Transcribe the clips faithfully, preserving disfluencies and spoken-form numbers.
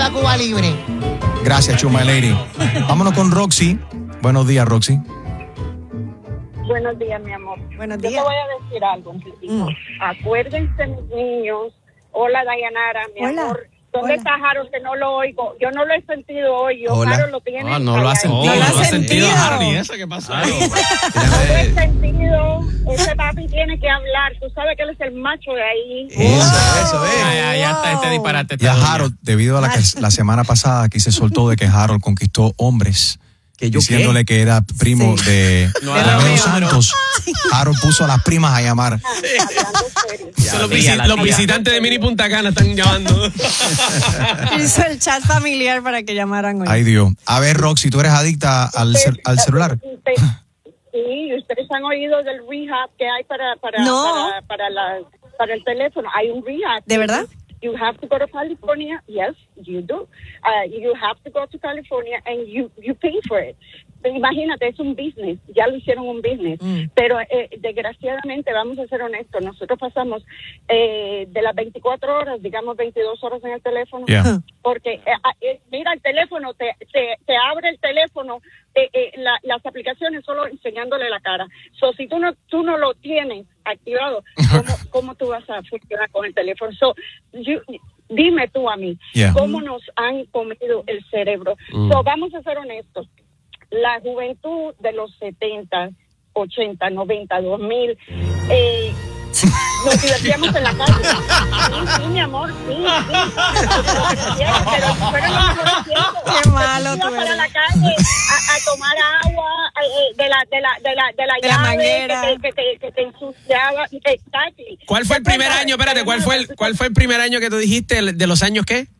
Viva Cuba Libre. Gracias, Chuma Lady. Vámonos con Roxy. Buenos días, Roxy. Buenos días, mi amor. Buenos Yo días. te voy a decir algo. Mm. Acuérdense, mis niños. Hola, Dayanara, mi Hola. amor. ¿Dónde Hola. está Harold? Que no lo oigo. Yo no lo he sentido hoy. Yo, Hola. Harold lo tiene. Ah, no lo ha calladito. sentido. No lo ha No lo ha sentido. sentido. Harold, ¿y eso qué pasó? No lo he sentido. Ese papi tiene que hablar. Tú sabes que él es el macho de ahí. Eso, eso, Ya, eh. ya, ya está este disparate. Y a está Harold, debido a la que la semana pasada aquí se soltó de que Harold conquistó hombres, ¿Que yo diciéndole qué? que era primo Sí. de No, Romeo Romeo. Santos. Harold puso a las primas a llamar. Hablando serio. Eso, los, visi- la los tía. visitantes de Mini Punta Cana están llamando. Hizo el chat familiar para que llamaran hoy. Ay, Dios. A ver, Roxy, ¿tú eres adicta al, cel- al celular? Usted- Sí, ustedes han oído del rehab que hay para para No. para, para, la, para el teléfono. Hay un rehab. ¿De verdad? You have to go to California. Yes, you do. Uh, you have to go to California and you you pay for it. Pero imagínate, es un business. Ya lo hicieron un business. Mm. Pero eh, desgraciadamente, vamos a ser honestos, nosotros pasamos eh, de las veinticuatro horas, digamos veintidós horas en el teléfono. Yeah. Porque, eh, eh, mira, el teléfono, te, te, te abre el teléfono, eh, eh, la, las aplicaciones solo enseñándole la cara. So, si tú no tú no lo tienes activado, ¿cómo, cómo tú vas a funcionar con el teléfono? So, you, dime tú a mí, Yeah. ¿cómo nos han comido el cerebro? Mm. So, vamos a ser honestos. La juventud de los setenta, ochenta, noventa, dos mil, eh, nos divertíamos en la calle. Sí, sí, mi amor, sí, sí. Pero fueron los mejores tiempos. Qué malo Ibas tú para eres. la calle a, a tomar agua eh, de la de la de la de la, De la llave manguera. que te, que te, que te ensuciaba. Exactly. ¿Cuál fue el primer año? Espérate, ¿cuál fue el, cuál fue el primer año que tú dijiste? el- ¿De los años qué?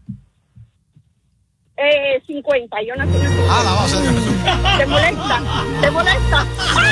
Eh, cincuenta, yo nací en el cincuenta. Ah, la vamos a hacer. ¿Te molesta? ¿Te molesta?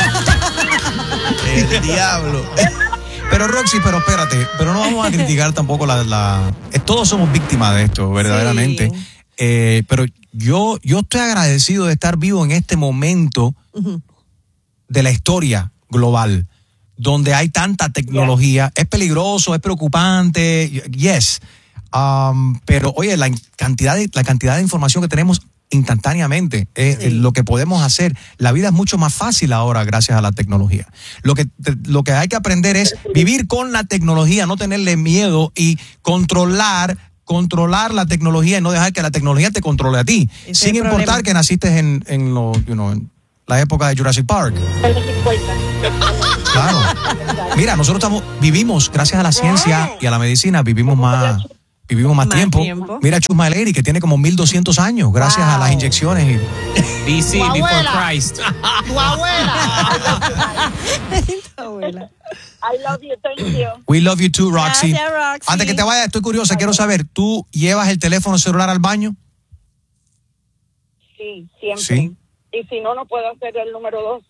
El diablo. Pero Roxy, pero espérate, pero no vamos a criticar tampoco la... la eh, todos somos víctimas de esto, verdaderamente. Sí. Eh, pero yo, yo estoy agradecido de estar vivo en este momento de la historia global, donde hay tanta tecnología. Es peligroso, es preocupante, yes. Um, pero oye, la cantidad de, la cantidad de información que tenemos instantáneamente, es Sí. lo que podemos hacer. La vida es mucho más fácil ahora gracias a la tecnología. Lo que, te- lo que hay que aprender es vivir con la tecnología, no tenerle miedo y controlar controlar la tecnología y no dejar que la tecnología te controle a ti, Ese es sin el importar problema. que naciste en, en, lo, you know, en la época de Jurassic Park. En los cincuenta. Claro. Mira, nosotros estamos, vivimos, gracias a la ciencia y a la medicina, vivimos más, vivimos más, Más tiempo. tiempo. Mira Chusma Lady, que tiene como mil doscientos años, gracias a Wow. las inyecciones. Y, B C, Tu before abuela. Christ. Tu abuela. Tu abuela. I love you, thank you. we love you too, Roxy. Gracias, Roxy. Antes que te vayas, estoy curiosa, quiero saber, ¿tú llevas el teléfono celular al baño? Sí, siempre. Sí. Y si no, no puedo hacer el número dos.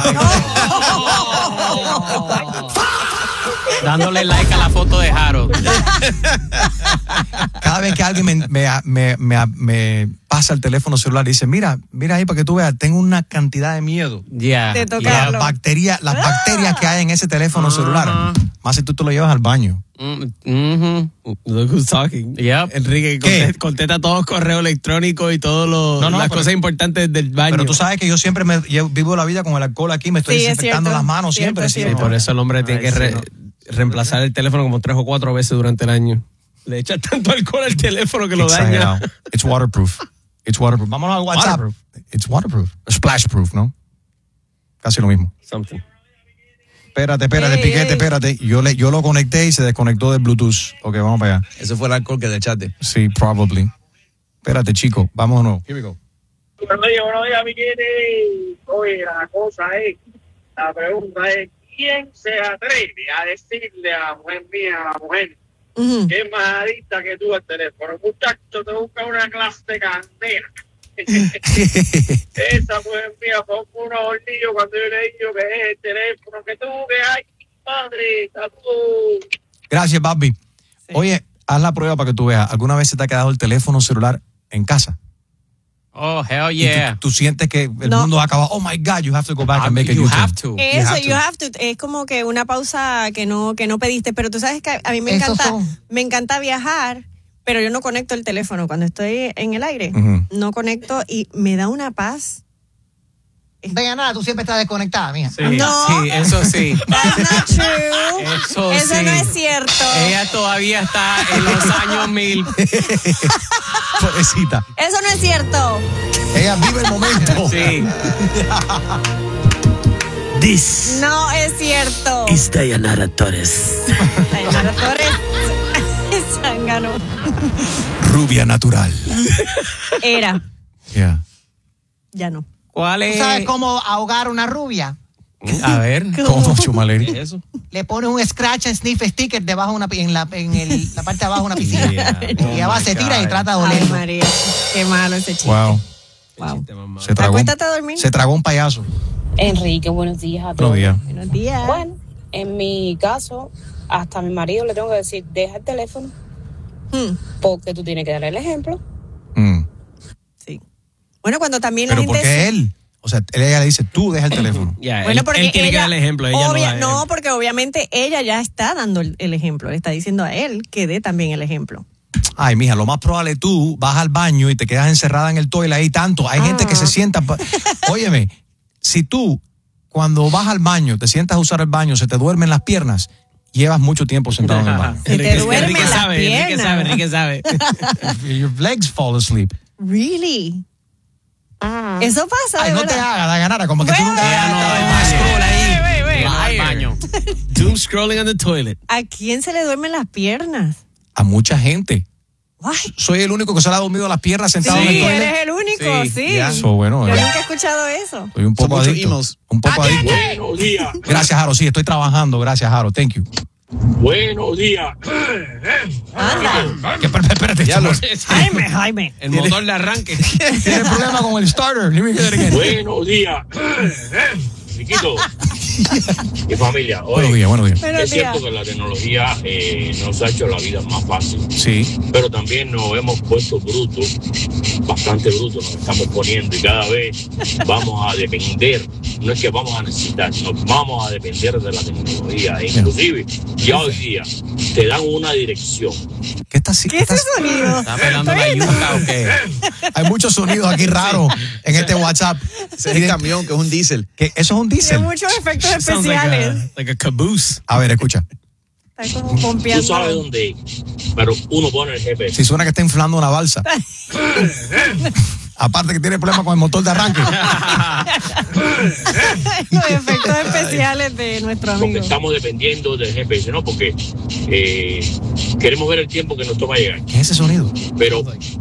Dándole like a la foto de Harold. Cada vez que alguien me, me, me, me, me pasa el teléfono celular y dice, mira, mira ahí para que tú veas, tengo una cantidad de miedo. Yeah. Te toca yeah. Las Carlos. bacterias, las bacterias que hay en ese teléfono celular, más si tú te lo llevas al baño. Mm, mhm. Look who's talking. Yep. Enrique, ¿Qué? contesta, contesta todos los correos electrónicos y todas No, no, las pero- cosas importantes del baño. Pero tú sabes que yo siempre me llevo- vivo la vida con el alcohol aquí, me estoy Sí, es desinfectando cierto. las manos Cierto, siempre. cierto. Sí, por eso el hombre tiene Ay, que sí, re- no. reemplazar el teléfono como tres o cuatro veces durante el año. Le echas tanto alcohol al teléfono que lo Exagerado. daña. It's waterproof. It's waterproof. Vámonos al WhatsApp. Waterproof. It's waterproof. Splashproof, ¿no? Casi lo mismo. Something. Espérate, espérate, Ey, piquete, ey. espérate. Yo, le, yo lo conecté y se desconectó del Bluetooth. Ok, vamos para allá. Eso fue el alcohol que le echaste. Sí, probably. Espérate, chico. Vámonos. Here we go. Buenos días, buenos días, Miquete. Oye, la cosa es, la pregunta es, ¿quién se atreve a decirle a la mujer mía, a la mujer, Ujú. que es más adicta que tú al teléfono? Muchacho, te busca una clase de candela. Esa mujer mía fue unos hornillos cuando yo le digo que es el teléfono, que tú, que hay, madre, tú. Gracias, Bobby. Oye, haz la prueba para que tú veas. ¿Alguna vez se te ha quedado el teléfono celular en casa? Oh, hell Y yeah. tú, tú sientes que el No. mundo ha acabado. Oh my God, you have to go back Ah, and make a you U-turn. have to. Eso, have to. you have to. Es como que una pausa que no, que no pediste, pero tú sabes que a mí me Esos encanta, son. me encanta viajar pero yo no conecto el teléfono cuando estoy en el aire. Ujú. No conecto y me da una paz. Dayanara, tú siempre estás desconectada, mija. Sí, No. sí, eso sí. That's not true. Eso, Eso sí. no es cierto. Ella todavía está en los años mil. Pobrecita. Eso no es cierto. Ella vive el momento. Sí. This No es cierto. is Dayanara Torres. Dayanara Torres. Zángano. Rubia natural. Era. Yeah. Ya no. ¿Cuál ¿Tú es? sabes cómo ahogar una rubia? A ver. ¿Cómo, Chumaleri? ¿Qué es eso? Le pones un scratch and sniff sticker debajo de una, pi- en, la, en el- la parte de abajo de una piscina. Yeah. Y ella Oh va, my se tira y God. trata de Ay, olerlo. María. Qué malo ese chiste. Wow. Wow. Chiste, mamá. Se tragó, un- Acuéstate a dormir. se tragó un payaso. Enrique, buenos días a Buenos todos. días. Buenos días. Bueno, en mi caso, hasta a mi marido le tengo que decir, deja el teléfono, Hmm, porque tú tienes que dar el ejemplo. Mm. sí. Bueno, cuando también Pero la gente... ¿por qué él? O sea, él- ella le dice, tú deja el teléfono. Ya, Bueno, él, porque él tiene ella, que dar el ejemplo. Ella obvia- no, da no, el- porque obviamente ella ya está dando el, el ejemplo. Le está diciendo a él que dé también el ejemplo. Ay, mija, lo más probable tú vas al baño y te quedas encerrada en el toilet ahí tanto. Hay gente que se sienta... pa- Óyeme, si tú cuando vas al baño, te sientas a usar el baño, se te duermen las piernas, llevas mucho tiempo sentado en el baño. Se te duermen Enrique las sabe, Enrique piernas. sabe, Enrique sabe. Your legs fall asleep. Really? Eso pasa, Ay, de no te verdad. hagas, Dayanara, como que tú Bueno, nunca... Ella no da más scroll ahí. Va al baño. Doom scrolling on the toilet. ¿A quién se le duermen las piernas? A mucha gente. What? Soy el único que se le ha dormido las piernas sentado en Sí, el toilet. eres el único, sí. Sí, Ya, so, bueno, Yo eh, nunca he escuchado eso. soy un poco muchos adicto. emails. Un poco adicto. Buenos días. Gracias, Jaro. Sí, estoy trabajando. Gracias, Jaro. Thank you. Buenos días. Anda. Que, espérate, espérate, Diablo. chamo. Jaime, Jaime. El motor de arranque. Tiene problema con el starter. Let me get it again. Buenos días. Chiquito. Y familia. Buenos Oye, días, buenos días. Buenos es cierto días. que la tecnología eh, nos ha hecho la vida más fácil, Sí. pero también nos hemos puesto brutos, bastante brutos nos estamos poniendo y cada vez vamos a depender, no es que vamos a necesitar, nos vamos a depender de la tecnología. E inclusive, ya hoy día te dan una dirección. ¿Qué está así? ¿Qué es ese sonido? ¿Está pelando la yuca o qué? Hay muchos sonidos aquí raros en este WhatsApp. Ese es el camión, que es un diésel. Que eso es un Tiene diésel. muchos efectos Sounds like especiales. a, like a caboose. A ver, escucha. Está como Tú pompeando. sabes dónde es, pero uno pone el G P S. Si suena que está inflando una balsa. Aparte que tiene problemas con el motor de arranque. Los efectos especiales de nuestro Porque amigo. estamos dependiendo del G P S, ¿no? Porque eh, queremos ver el tiempo que nos toma llegar. ¿Qué es ese sonido? Pero